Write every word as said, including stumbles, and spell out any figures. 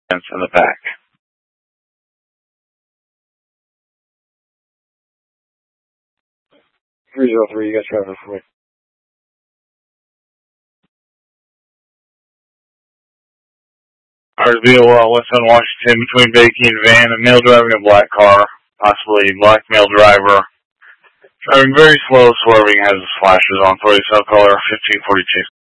in the back. three zero three, you got traffic for me. R S B O L, West End Washington, between Bakey and Van, a male driving a black car, possibly black male driver. Driving very slow, swerving, has his flashers on, forty subcolor, fifteen forty-two.